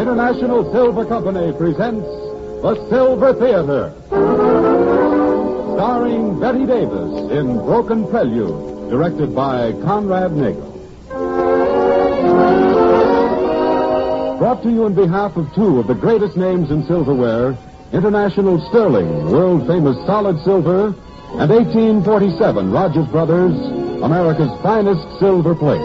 International Silver Company presents The Silver Theater. Starring Betty Davis in Broken Prelude, directed by Conrad Nagel. Brought to you on behalf of two of the greatest names in silverware, International Sterling, world-famous solid silver, and 1847 Rogers Brothers, America's finest silver plate.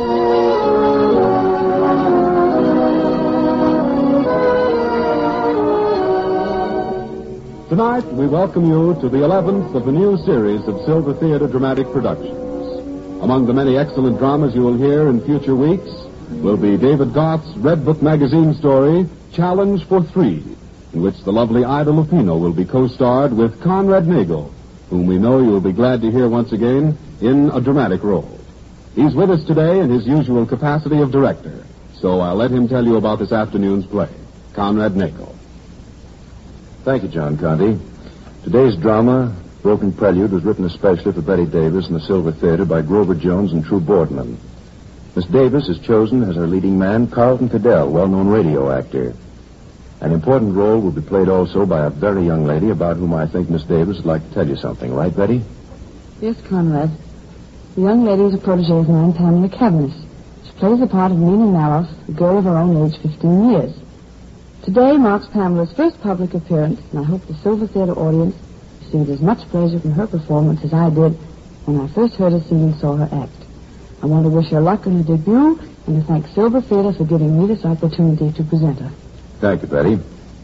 Tonight, we welcome you to the 11th of the new series of Silver Theater dramatic productions. Among the many excellent dramas you will hear in future weeks will be David Gauth's Red Book magazine story, Challenge for Three, in which the lovely Ida Lupino will be co-starred with Conrad Nagel, whom we know you will be glad to hear once again in a dramatic role. He's with us today in his usual capacity of director, so I'll let him tell you about this afternoon's play. Conrad Nagel. Thank you, John Conte. Today's drama, Broken Prelude, was written especially for Betty Davis in the Silver Theater by Grover Jones and True Boardman. Miss Davis is chosen as her leading man, Carlton Cadell, well-known radio actor. An important role will be played also by a very young lady about whom I think Miss Davis would like to tell you something. Right, Betty? Yes, Conrad. The young lady is a protege of mine, Pamela Cavendish. She plays the part of Nina Malloff, a girl of her own age, 15 years. Today marks Pamela's first public appearance, and I hope the Silver Theater audience received as much pleasure from her performance as I did when I first heard her sing and saw her act. I want to wish her luck on her debut and to thank Silver Theater for giving me this opportunity to present her. Thank you, Betty.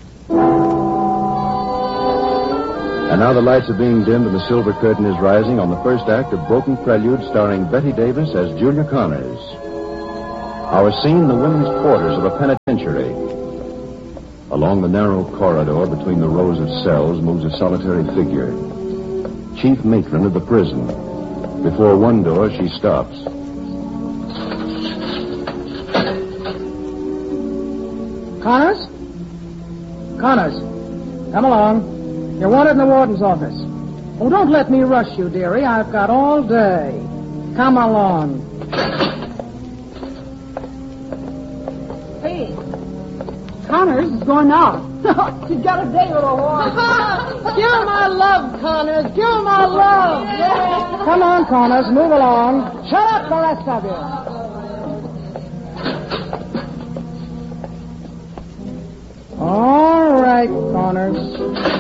And now the lights are being dimmed and the silver curtain is rising on the first act of Broken Prelude, starring Betty Davis as Julia Connors. Our scene, the women's quarters of a penitentiary. Along the narrow corridor between the rows of cells moves a solitary figure. Chief matron of the prison. Before one door, she stops. Connors? Connors, come along. You're wanted in the warden's office. Oh, don't let me rush you, dearie. I've got all day. Come along. Hey, Connors is going out. She's got a date with a horse. Give her my love, Connors. Give her my love. Yeah. Come on, Connors. Move along. Shut up, the rest of you. All right, Connors.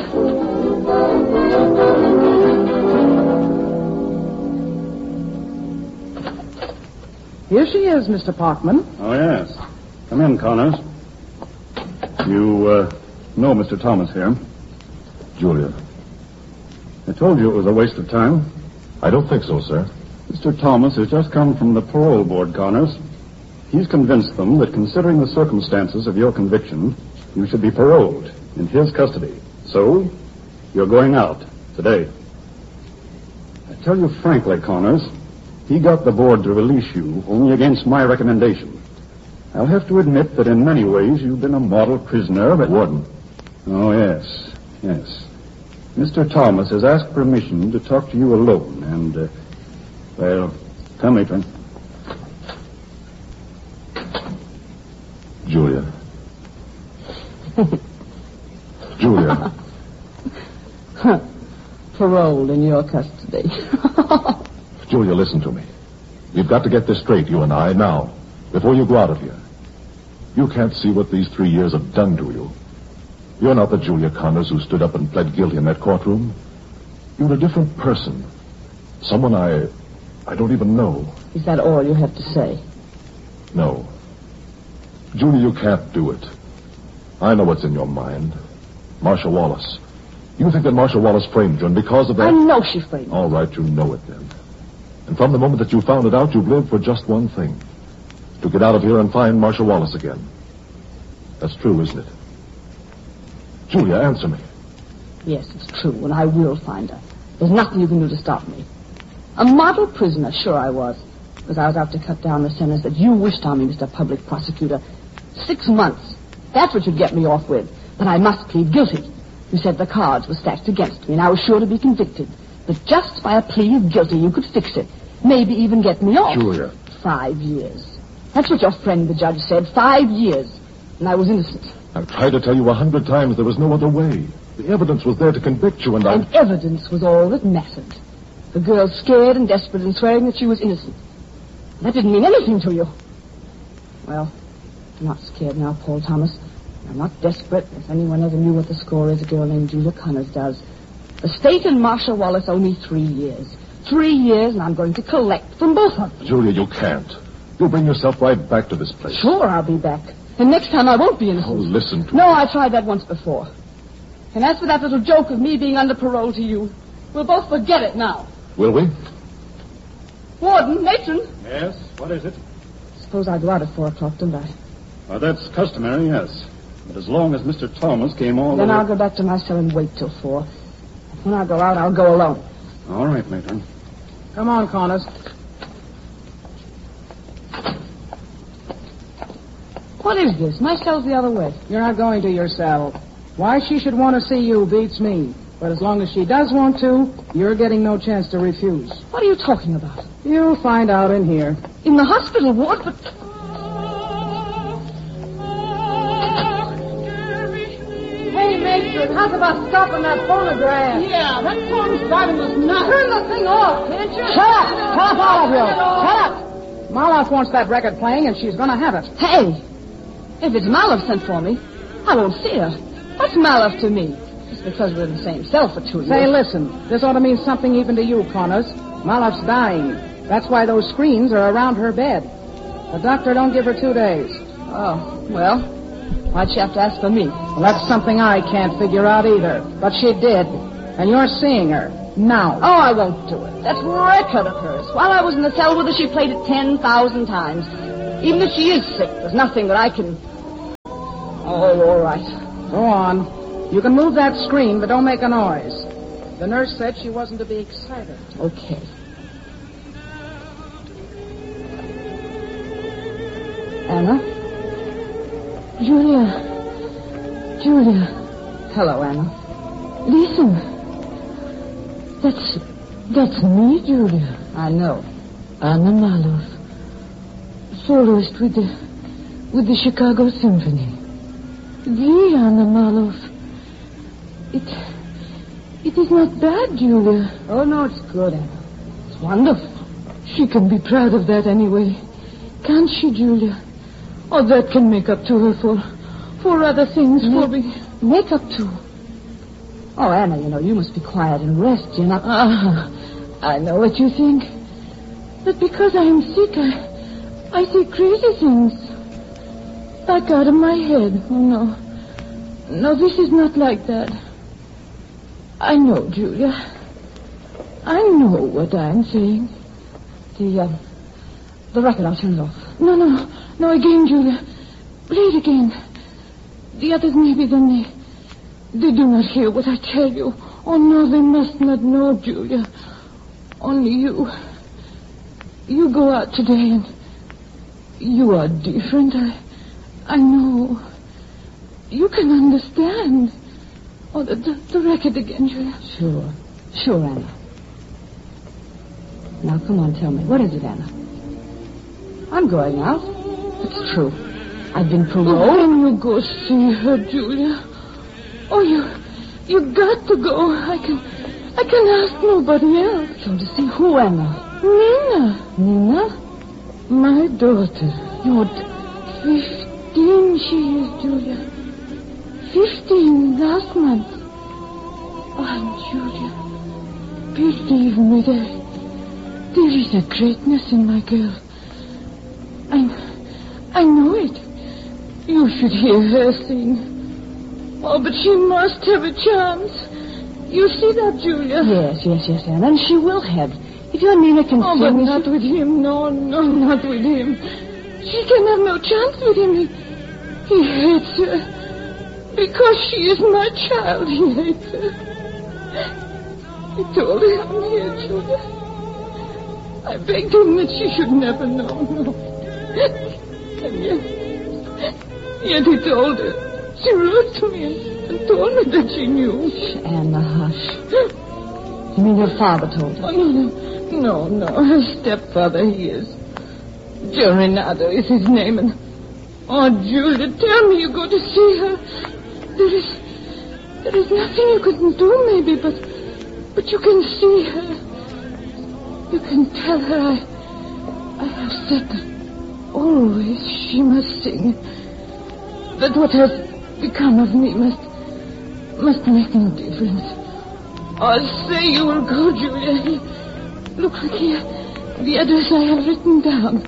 Here she is, Mr. Parkman. Oh, yes. Come in, Connors. You, know Mr. Thomas here. Julia. I told you it was a waste of time. I don't think so, sir. Mr. Thomas has just come from the parole board, Connors. He's convinced them that considering the circumstances of your conviction, you should be paroled in his custody. So, you're going out today. I tell you frankly, Connors, he got the board to release you only against my recommendation. I'll have to admit that in many ways you've been a model prisoner, but... Warden. Oh, yes. Mr. Thomas has asked permission to talk to you alone, and, well, come, matron. Julia. Julia. Paroled in your custody. Julia, listen to me. We've got to get this straight, you and I, now, before you go out of here. You can't see what these 3 years have done to you. You're not the Julia Connors who stood up and pled guilty in that courtroom. You're a different person. Someone I don't even know. Is that all you have to say? No. Julia, you can't do it. I know what's in your mind. Marcia Wallace. You think that Marcia Wallace framed you, and because of that... I know she framed me. All right, you know it then. And from the moment that you found it out, you've lived for just one thing. To get out of here and find Marcia Wallace again. That's true, isn't it? Julia, answer me. Yes, it's true, and I will find her. There's nothing you can do to stop me. A model prisoner, sure I was. Because I was out to cut down the sentence that you wished on me, Mr. Public Prosecutor. 6 months. That's what you'd get me off with. But I must plead guilty. You said the cards were stacked against me, and I was sure to be convicted. But just by a plea of guilty, you could fix it. Maybe even get me off. Julia. 5 years. That's what your friend, the judge, said. 5 years. And I was innocent. I've tried to tell you 100 times there was no other way. The evidence was there to convict you, and evidence was all that mattered. The girl scared and desperate and swearing that she was innocent. That didn't mean anything to you. Well, I'm not scared now, Paul Thomas. I'm not desperate. If anyone ever knew what the score is, a girl named Julia Connors does. The state and Marcia Wallace owe me 3 years. 3 years, and I'm going to collect from both of them. Julia, you can't. You'll bring yourself right back to this place. Sure, I'll be back. And next time I won't be innocent. Oh, listen to me. No, I tried that once before. And as for that little joke of me being under parole to you, we'll both forget it now. Will we? Warden, matron. Yes, what is it? Suppose I go out at 4 o'clock, don't I? Well, that's customary, yes. But as long as Mr. Thomas came all the way... Then I'll go back to my cell and wait till 4. When I go out, I'll go alone. All right, matron. Come on, Connors. What is this? My cell's the other way. You're not going to your cell. Why she should want to see you beats me. But as long as she does want to, you're getting no chance to refuse. What are you talking about? You'll find out in here. In the hospital ward, but... Hey, matron, how's about stopping that phonograph? Yeah, that phone's driving us nuts. Turn the thing off, can't you? Shut up! Shut up, all of you! Shut up! Maloff wants that record playing, and she's going to have it. Hey, if it's Maloff sent for me, I won't see her. What's Maloff to me? Just because we're in the same cell for 2 years. Say, listen, this ought to mean something even to you, Connors. Maloff's dying. That's why those screens are around her bed. The doctor don't give her 2 days. Oh, well, why'd she have to ask for me? Well, that's something I can't figure out either. But she did. And you're seeing her. Now. Oh, I won't do it. That record of hers. While I was in the cell with her, she played it 10,000 times. Even if she is sick, there's nothing that I can... Oh, all right. Go on. You can move that screen, but don't make a noise. The nurse said she wasn't to be excited. Okay. Anna? Julia. Hello, Anna. Listen. That's me, Julia. I know. Anna Maloff. Soloist with the Chicago Symphony. The Anna Maloff. It is not bad, Julia. Oh, no, it's good, Anna. It's wonderful. She can be proud of that anyway. Can't she, Julia? Or that can make up to her for other things, Make up to? Oh, Anna, you must be quiet and rest. You're not... I know what you think. But because I am sick, I see crazy things. Like out of my head. Oh, no. No, this is not like that. I know, Julia. I know what I'm saying. The record, I'll turn it off. No, again, Julia. Play it again. The others maybe then they do not hear what I tell you. Oh, no, they must not know, Julia. Only you. You go out today and you are different. I know. You can understand. Oh, the record again, Julia. Sure, Anna. Now, come on, tell me. What is it, Anna? I'm going out. It's true. I've been paroled. When you go see her, Julia. Oh, you got to go. I can ask nobody else. Go to see who, Anna? Nina? My daughter. You're 15 she is, Julia. 15 last month. Oh, Julia, believe me, there is a greatness in my girl. I know it. You should hear her sing. Oh, but she must have a chance. You see that, Julia? Yes, Anna, and she will have. If your Nina can sing... but not with him. No, not with him. She can have no chance with him. He hates her. Because she is my child, he hates her. I told him I'm here, Julia. I begged him that she should never know, no. And yet he told her. She wrote to me and told me that she knew. Anna, hush. You mean your father told her? Oh, no. Her stepfather, he is. Jorinado is his name, and Oh, Julia, tell me you're going to see her. There is nothing you couldn't do, maybe, but you can see her. You can tell her I have said that always she must sing. That what has become of me must make no difference. I'll say you will go, Julia. Look here. The address I have written down.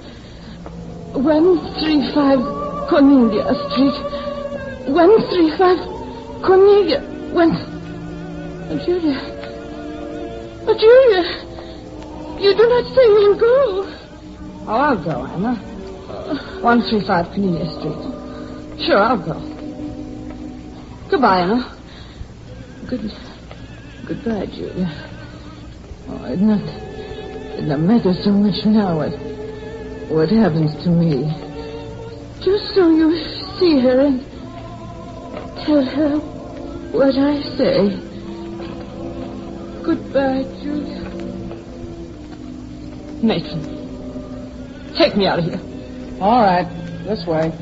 135 Cornelia Street. 135 Cornelia. Julia. Oh, Julia. You do not say you'll go. Oh, I'll go, Anna. 135 Cornelia Street. Sure, I'll go. Goodbye, Anna. Goodbye, Julia. Oh, it not matter so much now what happens to me. Just so you see her and tell her what I say. Goodbye, Julia. Matron, take me out of here. All right, this way.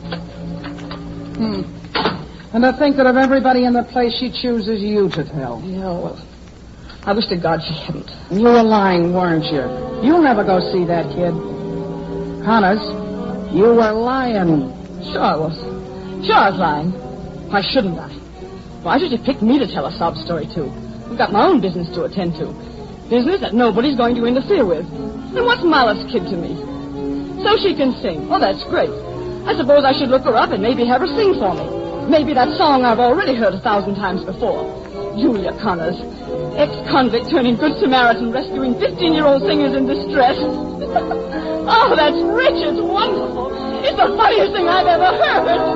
And to think that of everybody in the place she chooses you to tell. Yeah, well, I wish to God she hadn't. You were lying, weren't you? You'll never go see that kid. Connors, you were lying. Sure I was. Sure I was lying. Why shouldn't I? Why should you pick me to tell a sob story to? I've got my own business to attend to. Business that nobody's going to interfere with. And what's Molly's kid to me? So she can sing. Oh, that's great. I suppose I should look her up and maybe have her sing for me. Maybe that song I've already heard 1,000 times before. Julia Connors, ex-convict turning good Samaritan, rescuing 15-year-old singers in distress. Oh, that's rich. It's wonderful. It's the funniest thing I've ever heard.